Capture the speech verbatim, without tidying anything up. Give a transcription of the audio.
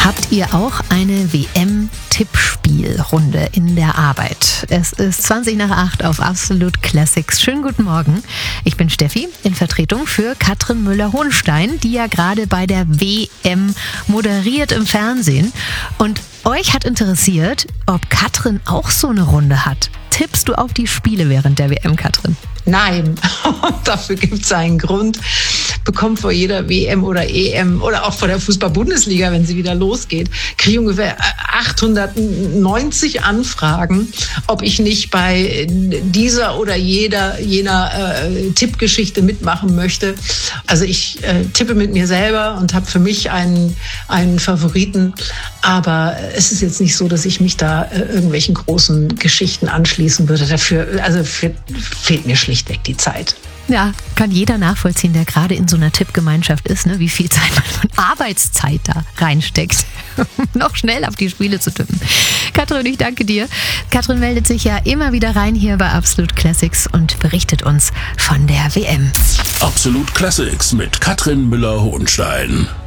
Habt ihr auch eine W M-Tippspielrunde in der Arbeit? Es ist zwanzig nach acht auf Absolut Classics. Schönen guten Morgen. Ich bin Steffi in Vertretung für Katrin Müller-Hohenstein, die ja gerade bei der W M moderiert im Fernsehen. Und euch hat interessiert, ob Katrin auch so eine Runde hat. Tippst du auf die Spiele während der W M, Katrin? Nein, dafür gibt es einen Grund. Bekommt vor jeder W M oder E M oder auch vor der Fußball-Bundesliga, wenn sie wieder losgeht, kriege ich ungefähr achthundertneunzig Anfragen, ob ich nicht bei dieser oder jeder jener äh, Tippgeschichte mitmachen möchte. Also ich äh, tippe mit mir selber und habe für mich einen, einen Favoriten. Aber es ist jetzt nicht so, dass ich mich da äh, irgendwelchen großen Geschichten anschließen würde. Dafür, also für, fehlt mir schlichtweg die Zeit. Ja, kann jeder nachvollziehen, der gerade in so einer Tippgemeinschaft ist, ne? Wie viel Zeit man von Arbeitszeit da reinsteckt, um noch schnell auf die Spiele zu tippen. Katrin, ich danke dir. Katrin meldet sich ja immer wieder rein hier bei Absolut Classics und berichtet uns von der W M. Absolut Classics mit Katrin Müller-Hohenstein.